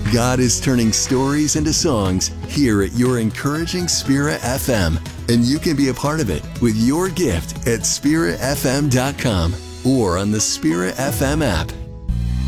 God is turning stories into songs here at your Encouraging Spirit FM, and you can be a part of it with your gift at spiritfm.com or on the Spirit FM app.